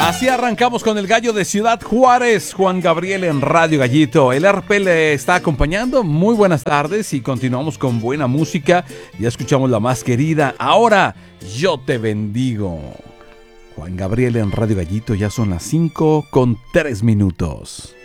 Así arrancamos con el gallo de Ciudad Juárez, Juan Gabriel en Radio Gallito. El RP le está acompañando. Muy buenas tardes y continuamos con buena música. Ya escuchamos la más querida. Ahora, Yo te bendigo. Juan Gabriel en Radio Gallito, ya son las 5:03.